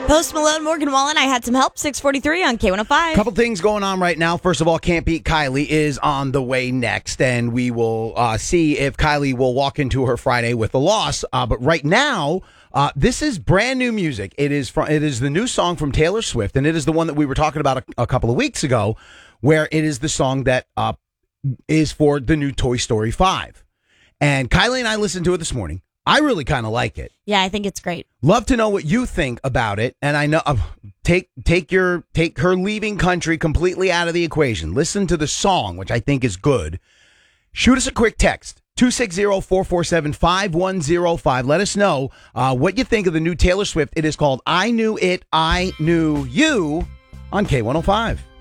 Post Malone, Morgan Wallen, I had some help. 643 on K105. Couple things going on right now. First of all, Can't Beat Kylie is on the way next, and we will see if Kylie will walk into her Friday with a loss. But right now, this is brand new music. It is the new song from Taylor Swift, and it is the one that we were talking about a couple of weeks ago, where it is the song that is for the new Toy Story 5. And Kylie and I listened to it this morning. I really kind of like it. Yeah, I think it's great. Love to know what you think about it. And I know take her leaving country completely out of the equation. Listen to the song, which I think is good. Shoot us a quick text. 260-447-5105. Let us know what you think of the new Taylor Swift. It is called I Knew It, I Knew You on K105.